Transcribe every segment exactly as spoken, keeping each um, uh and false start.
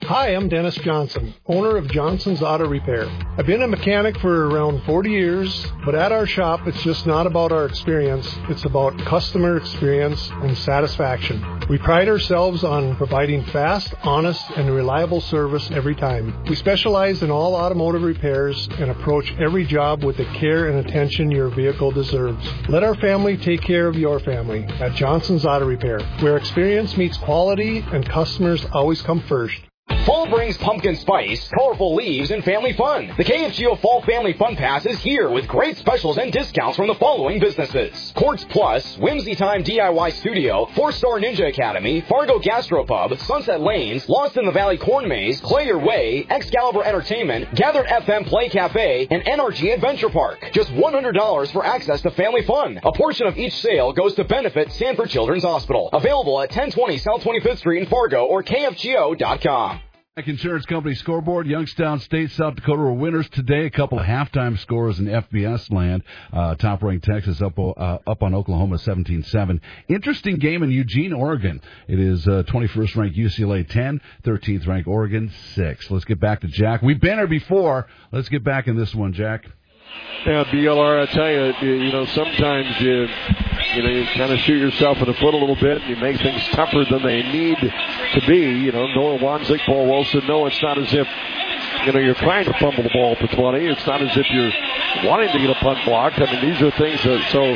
Hi, I'm Dennis Johnson, owner of Johnson's Auto Repair. I've been a mechanic for around forty years, but at our shop, it's just not about our experience. It's about customer experience and satisfaction. We pride ourselves on providing fast, honest, and reliable service every time. We specialize in all automotive repairs and approach every job with the care and attention your vehicle deserves. Let our family take care of your family at Johnson's Auto Repair, where experience meets quality and customers always come first. Fall brings pumpkin spice, colorful leaves, and family fun. The K F G O Fall Family Fun Pass is here with great specials and discounts from the following businesses: Quartz Plus, Whimsy Time D I Y Studio, Four Star Ninja Academy, Fargo Gastropub, Sunset Lanes, Lost in the Valley Corn Maze, Play Your Way, Excalibur Entertainment, Gathered F M Play Cafe, and N R G Adventure Park. Just one hundred dollars for access to family fun. A portion of each sale goes to benefit Sanford Children's Hospital. Available at ten twenty South twenty-fifth Street in Fargo or K F G O dot com. Insurance Company scoreboard. Youngstown State, South Dakota were winners today. A couple of halftime scores in F B S land. Uh, top-ranked Texas up uh, up on Oklahoma seventeen seven. Interesting game in Eugene, Oregon. It is uh, twenty-first ranked U C L A ten, thirteenth ranked Oregon six. Let's get back to Jack. We've been here before. Let's get back in this one, Jack. Yeah, B L R, I tell you, you, you know, sometimes you, you know, you kind of shoot yourself in the foot a little bit. And you make things tougher than they need to be. You know, Noah Wanzik, Paul Wilson, no, it's not as if, you know, you're trying to fumble the ball for twenty. It's not as if you're wanting to get a punt blocked. I mean, these are things that, so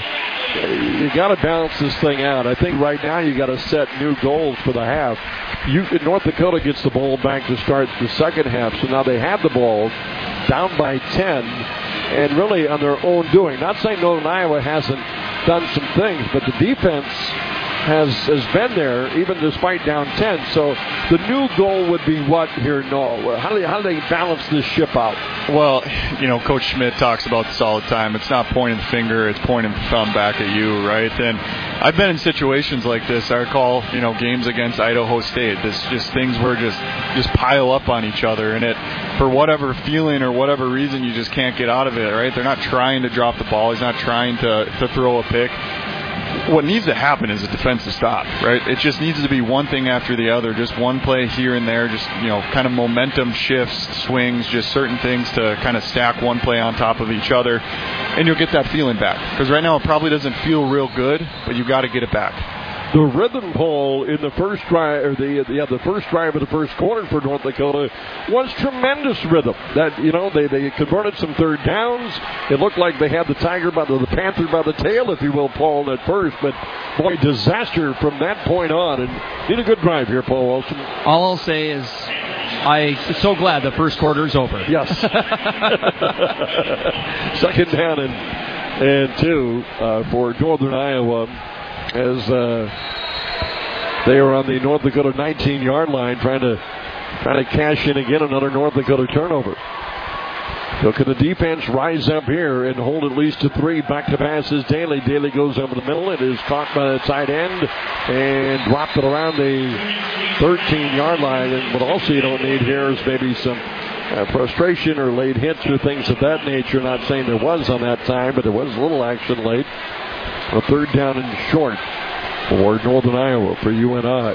you got to balance this thing out. I think right now you got to set new goals for the half. You, North Dakota gets the ball back to start the second half, so now they have the ball down by ten. And really on their own doing. Not saying Northern Iowa hasn't done some things, but the defense has has been there even despite down ten. So the new goal would be what here? No. How do they, how do they balance this ship out? Well, you know, Coach Schmidt talks about this all the time. It's not pointing the finger, it's pointing the thumb back at you, right? And I've been in situations like this. I recall, you know, games against Idaho State. This just things where just just pile up on each other, and it, for whatever feeling or whatever reason, you just can't get out of it, right? They're not trying to drop the ball. He's not trying to, to throw a pick. What needs to happen is a defensive stop, right? It just needs to be one thing after the other, just one play here and there, just, you know, kind of momentum shifts, swings, just certain things to kind of stack one play on top of each other, and you'll get that feeling back. Because right now it probably doesn't feel real good, but you got to get it back. The rhythm poll in the first drive, or the yeah, the first drive of the first quarter for North Dakota was tremendous rhythm. That, you know, they, they converted some third downs. It looked like they had the tiger by the, the panther by the tail, if you will, Paul, at first. But boy, disaster from that point on. And need a good drive here, Paul Wilson. All I'll say is, I'm so glad the first quarter is over. Yes. Second down and and two uh, for Northern Iowa. As uh, they are on the North Dakota nineteen-yard line, trying to trying to cash in again another North Dakota turnover. So can the defense rise up here and hold at least to three? Back to passes. Daly. Daly goes over the middle. It is caught by the tight end and dropped it around the thirteen-yard line. And what also you don't need here is maybe some uh, frustration or late hits or things of that nature. Not saying there was on that time, but there was a little action late. A third down and short for Northern Iowa for U N I.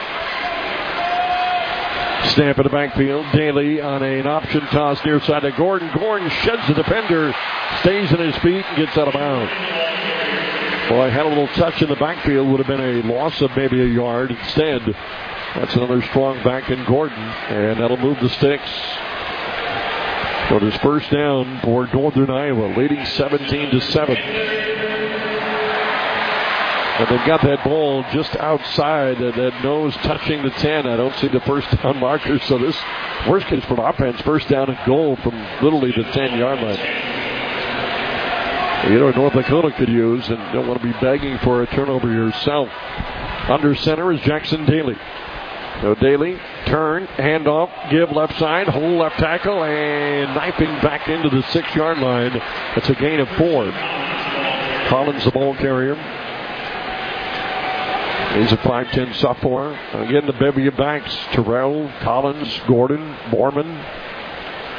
Snap in the backfield. Daly on an option toss near side of Gordon. Gordon sheds the defender, stays on his feet, and gets out of bounds. Boy, had a little touch in the backfield. Would have been a loss of maybe a yard. Instead, that's another strong back in Gordon, and that'll move the sticks. For this first down for Northern Iowa, leading seventeen to seven. And they've got that ball just outside, uh, that nose touching the ten. I don't see the first down marker, so this, worst case for offense, first down and goal from literally the ten-yard line. You know what North Dakota could use, and don't want to be begging for a turnover yourself. Under center is Jackson Daly. So Daly, turn, handoff, give left side, hold left tackle, and knifing back into the six-yard line. That's a gain of four. Collins, the ball carrier. He's a five ten sophomore. Again, the bevy of backs. Terrell, Collins, Gordon, Borman.